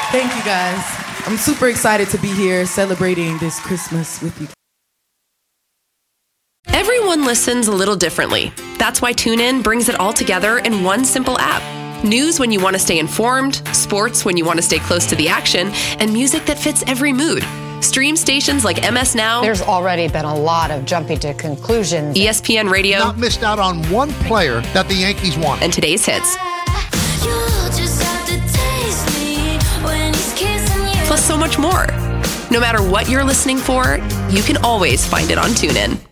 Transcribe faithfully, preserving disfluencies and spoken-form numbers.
Thank you, guys. I'm super excited to be here celebrating this Christmas with you. Everyone listens a little differently. That's why TuneIn brings it all together in one simple app. News when you want to stay informed, sports when you want to stay close to the action, and music that fits every mood. Stream stations like M S Now. There's already been a lot of jumping to conclusions. E S P N Radio. Not missed out on one player that the Yankees want. And today's hits. Plus so much more. No matter what you're listening for, you can always find it on TuneIn.